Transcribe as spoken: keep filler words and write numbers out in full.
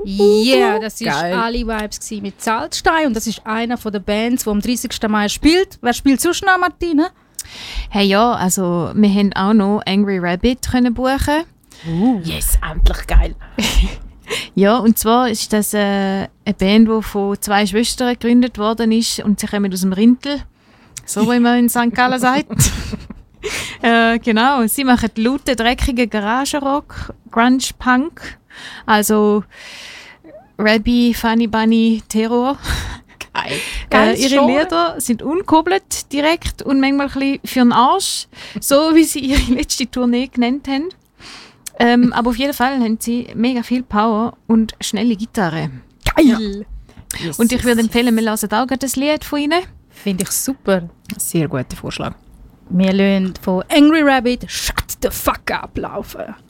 Yeah, das war Geil. Ali Vibes gewesen mit Salzstein und das ist einer von der Bands, die am dreißigsten Mai spielt. Wer spielt sonst noch, Martina? Hey ja, also wir haben auch noch Angry Rabbit können buchen. Uh. Yes, endlich geil. Ja, und zwar ist das äh, eine Band, die von zwei Schwestern gegründet worden ist und sie kommen aus dem Rintel, so wie man in Sankt Gallen sagt. äh, genau, sie machen lauten, dreckigen Garagenrock, Grunge Punk, also Rabbi, Funny Bunny, Terror. Geil. Äh, Geiles ihre Genre. Lieder sind unkobelt direkt und manchmal ein bisschen für den Arsch, so wie sie ihre letzte Tournee genannt haben. Ähm, aber auf jeden Fall haben sie mega viel Power und schnelle Gitarre. Geil! Yes, Und ich yes, würde yes. empfehlen, wir hören auch gerade das Lied von ihnen. Finde ich super. Sehr guter Vorschlag. Wir lassen von Angry Rabbit Shut the Fuck Up laufen.